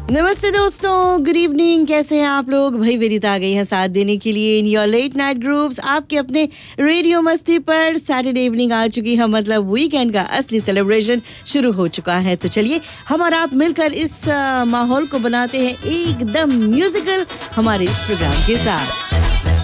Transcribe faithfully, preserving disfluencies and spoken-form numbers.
नमस्ते दोस्तों, good evening. कैसे हैं आप लोग? भाई वेदिता आ गई हैं साथ देने के लिए in your let night grooves आपके अपने रेडियो मस्ती पर। सैटरडे इवनिंग आ चुकी है, मतलब वीकेंड का असली सेलिब्रेशन शुरू हो चुका है। तो चलिए हम और आप मिलकर इस uh, माहौल को बनाते हैं एकदम म्यूजिकल हमारे इस प्रोग्राम के साथ।